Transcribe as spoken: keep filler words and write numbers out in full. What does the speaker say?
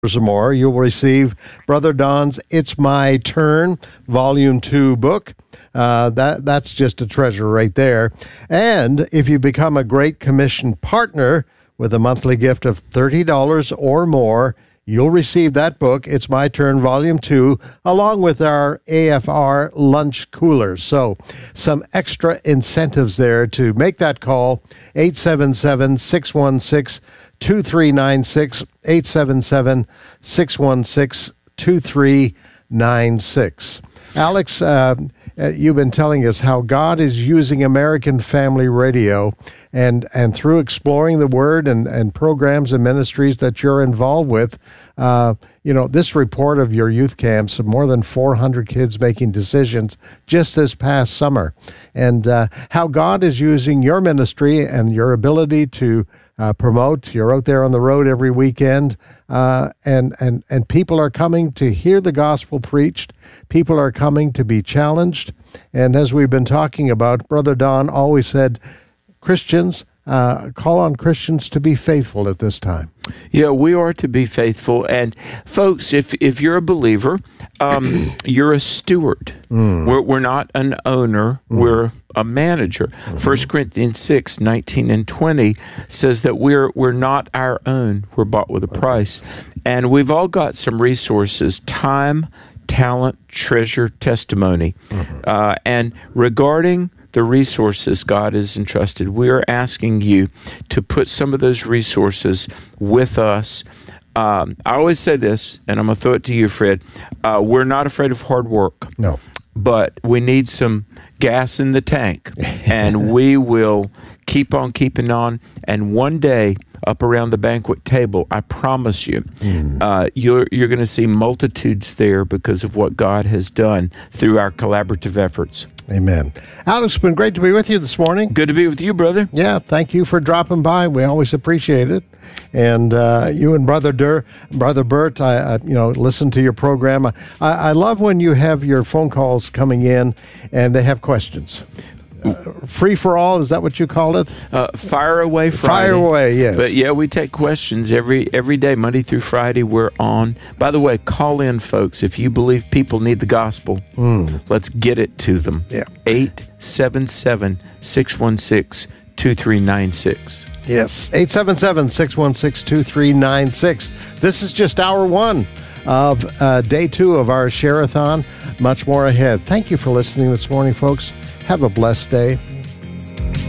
or more, you'll receive Brother Don's It's My Turn, Volume two book. Uh, that That's just a treasure right there. And if you become a Great Commission partner with a monthly gift of thirty dollars or more, you'll receive that book, It's My Turn, Volume two, along with our A F R lunch coolers. So some extra incentives there to make that call, eight seven seven, six one six, two three nine six, eight seven seven, six one six, two three nine six. Alex, uh, you've been telling us how God is using American Family Radio, and, and through exploring the Word and, and programs and ministries that you're involved with, uh, you know, this report of your youth camps of more than four hundred kids making decisions just this past summer, and uh, how God is using your ministry and your ability to uh, promote. You're out there on the road every weekend, uh, and, and, and people are coming to hear the gospel preached. People are coming to be challenged. And as we've been talking about, Brother Don always said, Christians, uh, call on Christians to be faithful at this time. Yeah, we are to be faithful. And folks, if if you're a believer, um, you're a steward. Mm. We're, we're not an owner. Mm. We're a manager. Mm-hmm. First Corinthians six, nineteen and twenty says that we're we're not our own. We're bought with a price. And we've all got some resources, time, talent, treasure, testimony. Mm-hmm. Uh, and regarding the resources God has entrusted, we are asking you to put some of those resources with us. Um, I always say this, and I'm going to throw it to you, Fred. Uh, we're not afraid of hard work. No. But we need some gas in the tank, and we will keep on keeping on. And one day, up around the banquet table, I promise you, mm. uh, you're you're going to see multitudes there because of what God has done through our collaborative efforts. Amen. Alex, it's been great to be with you this morning. Good to be with you, brother. Yeah, thank you for dropping by. We always appreciate it. And uh, you and Brother Dur, Brother Bert, I, I you know listen to your program. I, I love when you have your phone calls coming in and they have questions. Uh, free for all, is that what you called it? Uh, fire away Friday. Fire away, yes. But yeah, we take questions every every day, Monday through Friday. We're on. By the way, call in, folks. If you believe people need the gospel, mm. let's get it to them. Yeah. eight seven seven, six one six, two three nine six. Yes, eight seven seven, six one six, two three nine six. This is just hour one of uh, day two of our Share-a-thon. Much more ahead. Thank you for listening this morning, folks. Have a blessed day.